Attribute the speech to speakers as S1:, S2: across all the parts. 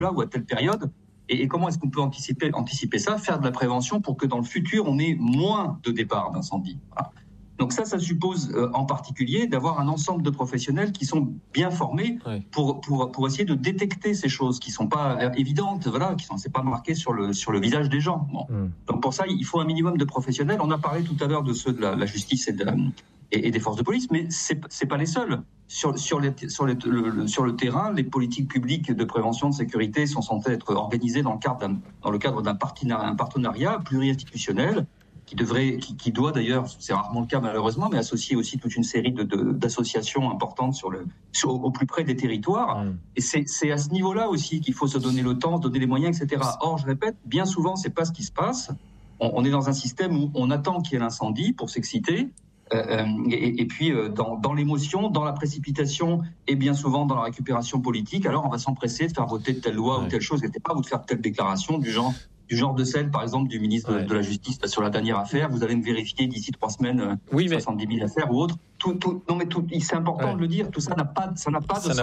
S1: là ou à telle période. Et comment est-ce qu'on peut anticiper ça, faire de la prévention pour que dans le futur, on ait moins de départs d'incendie. Voilà. Donc ça suppose en particulier d'avoir un ensemble de professionnels qui sont bien formés pour essayer de détecter ces choses qui sont pas évidentes, voilà, c'est pas marqué sur le visage des gens. Bon. Donc pour ça, il faut un minimum de professionnels. On a parlé tout à l'heure de ceux de la justice et des forces de police, mais c'est pas les seuls. Sur le terrain, les politiques publiques de prévention de sécurité sont censées être organisées dans le cadre d'un partenariat pluri-institutionnel qui doit d'ailleurs, c'est rarement le cas malheureusement, mais associer aussi toute une série d'associations importantes au plus près des territoires. Et c'est à ce niveau-là aussi qu'il faut se donner le temps, se donner les moyens, etc. Or, je répète, bien souvent, c'est pas ce qui se passe. On est dans un système où on attend qu'il y ait l'incendie pour s'exciter. Et puis dans l'émotion, dans la précipitation et bien souvent dans la récupération politique, alors on va s'empresser de faire voter telle loi ou telle chose, ou de faire telle déclaration du genre de celle, par exemple, du ministre de la Justice sur la dernière affaire. Vous allez me vérifier d'ici 3 semaines 70 000 affaires ou autres. C'est important de le dire. Tout ça n'a pas de sens. Ça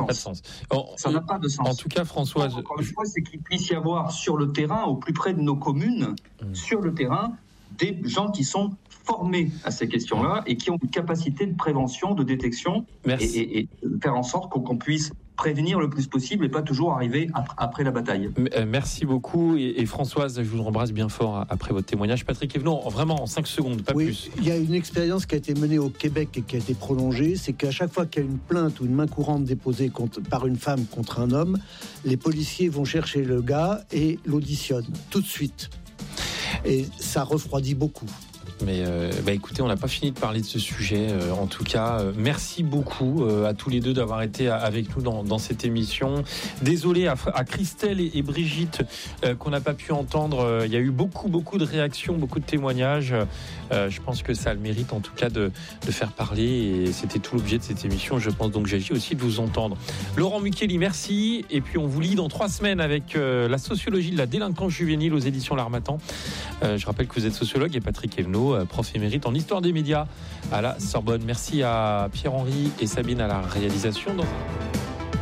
S1: n'a pas de sens.
S2: En tout cas, Françoise,
S1: encore une fois, c'est qu'il puisse y avoir sur le terrain, au plus près de nos communes, sur le terrain, des gens qui sont formés à ces questions-là et qui ont une capacité de prévention, de détection et faire en sorte qu'on puisse prévenir le plus possible et pas toujours arriver après la bataille.
S2: Merci beaucoup et Françoise, je vous embrasse bien fort après votre témoignage. Patrick Evenon, vraiment en 5 secondes, pas plus.
S3: Il y a une expérience qui a été menée au Québec et qui a été prolongée, c'est qu'à chaque fois qu'il y a une plainte ou une main courante déposée par une femme contre un homme, les policiers vont chercher le gars et l'auditionnent tout de suite. Et ça refroidit beaucoup.
S2: Mais écoutez, on n'a pas fini de parler de ce sujet. En tout cas, merci beaucoup à tous les deux d'avoir été avec nous dans cette émission. Désolé à Christelle et Brigitte qu'on n'a pas pu entendre. Il y a eu beaucoup de réactions, beaucoup de témoignages. Je pense que ça a le mérite en tout cas de faire parler. Et c'était tout l'objet de cette émission. Je pense donc j'agis aussi de vous entendre. Laurent Mukeli, merci. Et puis on vous lit dans 3 semaines avec la sociologie de la délinquance juvénile aux éditions L'Harmattan. Je rappelle que vous êtes sociologue et Patrick Evenon, prof émérite en histoire des médias à la Sorbonne. Merci à Pierre-Henri et Sabine à la réalisation.